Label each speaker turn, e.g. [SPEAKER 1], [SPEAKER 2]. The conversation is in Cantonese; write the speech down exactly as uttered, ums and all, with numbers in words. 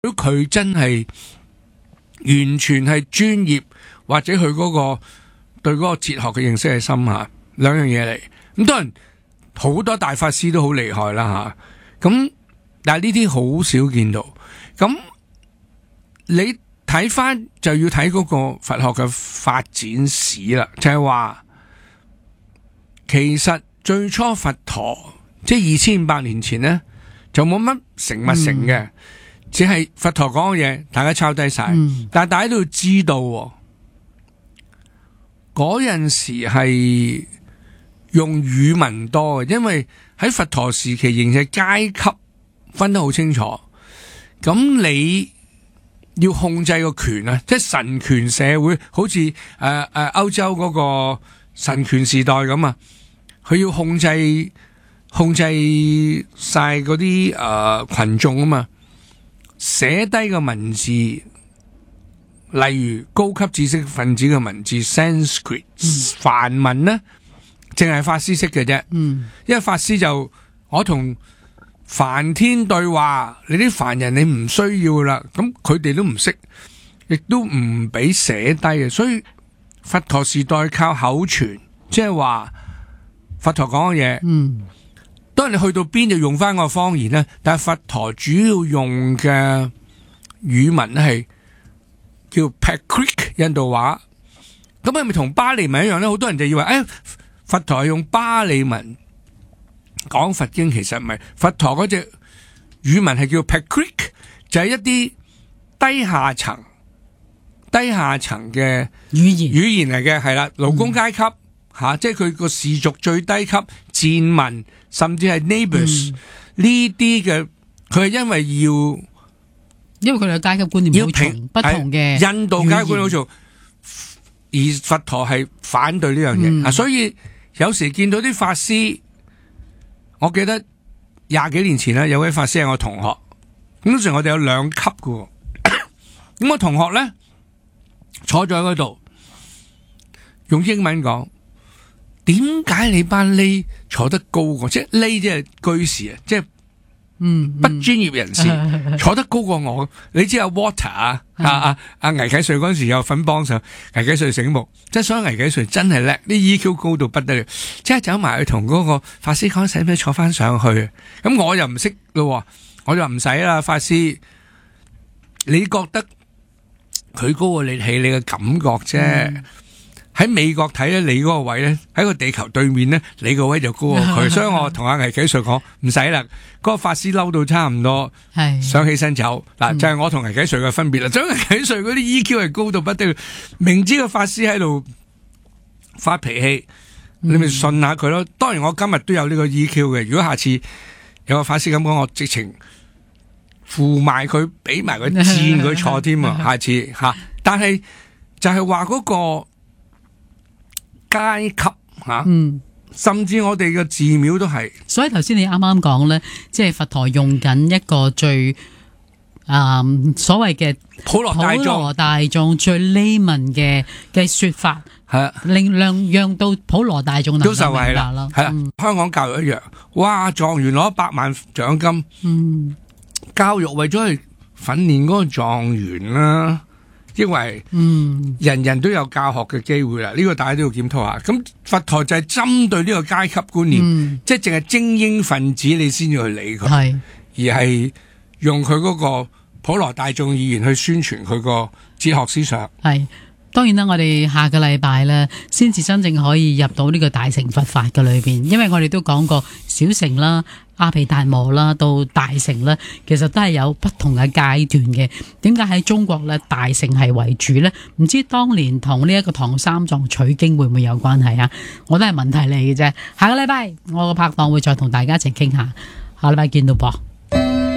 [SPEAKER 1] 如果佢真係完全係專業，或者佢嗰個對嗰個哲學嘅認識係深下，兩樣嘢嚟。咁當然好多大法師都好厲害啦吓，咁但係呢啲好少見到。咁你睇翻就要睇嗰個佛學嘅發展史啦，就係話其實最初佛陀即係二千五百年前呢，就冇乜成物成嘅。嗯，只係佛陀講嘅嘢，大家抄低晒。嗯，但係大家都要知道，嗰陣時係用語文多嘅，因為喺佛陀時期形成階級分得好清楚。咁你要控制個權啊，即係神權社會，好似誒誒歐洲嗰個神權時代咁啊，佢要控制控制晒嗰啲誒群眾啊嘛。寫低個文字，例如高級知識分子嘅文字 Sanskrit、嗯、梵文呢，淨係法師識嘅啫。嗯，因為法師就我同梵天對話，你啲凡人你唔需要啦。咁佢哋都唔識，亦都唔俾寫低嘅。所以佛陀時代靠口傳，即係話佛陀講嘅嘢。嗯。當然你去到邊就用翻個方言咧，但係佛陀主要用嘅語文係叫 Prakrit 印度話，咁係咪同巴利文一樣咧？好多人就以為誒、哎，佛陀係用巴利文講佛經，其實唔係，佛陀嗰隻語文係叫 Prakrit， 就係一啲低下層、低下層嘅語言語言嚟嘅，係啦，勞工階級。嗯吓、啊，即係佢個氏族最低級賤民，甚至係 neighbors 呢啲嘅，佢係因為要，
[SPEAKER 2] 因為佢哋嘅階級觀念好重，不同嘅
[SPEAKER 1] 印度階級觀念好重，而佛陀係反對呢樣嘢、嗯、啊，所以有時見到啲法師，我記得廿幾年前咧，有位法師係我同學，咁嗰時我哋有兩級嘅，咁我同學咧坐咗喺嗰度，用英文講。點解你班呢坐得高過？即係呢即係居士啊，即係嗯不專業人士、嗯、坐得高過我。你知有 Water 啊，阿阿阿倪啟瑞嗰陣時有份幫手，倪啟瑞醒目，即係所以倪啟瑞真係叻，啲 E Q 高到不得了。即係走埋去同嗰個法師講，使唔使坐翻上去？咁我又唔識咯，我就唔使啦。法師，你覺得佢高過你係你嘅感覺啫。嗯喺美國睇咧，你嗰個位咧喺個地球對面咧，你個位就高過佢，所以我同阿倪啟瑞講唔使啦。嗰、嗰個法師嬲到差唔多，想起身走嗱、嗯，就係、是、我同倪啟瑞嘅分別啦。所以倪啟瑞嗰啲 E Q 係高到不得了，明知個法師喺度發脾氣，你咪信下佢咯。當然我今日都有呢個 E Q 嘅。如果下次有個法師咁講，我直情扶埋佢，俾埋佢箭佢坐添啊！下次吓，但係就係話嗰個。階級吓、啊嗯，甚至我哋嘅寺廟都係。所以頭先你啱啱講咧，即係佛陀用緊一個最啊、嗯、所謂嘅普羅大眾、普羅大眾最 layman 嘅嘅說法，係啊，令讓讓到普羅大眾都受惠啦。係啊、嗯，香港教育一樣，哇，狀元攞一百萬獎金，嗯，教育為咗去訓練嗰個狀元啦。因為嗯，人人都有教學嘅機會啦，呢、這個大家都要檢討下。咁佛陀就係針對呢個階級觀念，嗯、即係淨係精英分子你先要去理佢，係而係用佢嗰個普羅大眾語言去宣傳佢個哲學思想。係當然啦，我哋下個禮拜咧，先至真正可以入到呢個大乘佛法嘅裏邊，因為我哋都講過小乘啦、阿毗達摩啦，到大乘咧，其實都係有不同嘅階段嘅。點解喺中國咧大乘係為主咧？唔知當年同呢一個唐三藏取經會唔會有關係啊？我都係問題嚟嘅啫。下個禮拜我個拍檔會再同大家一齊傾下，下禮拜見到噃。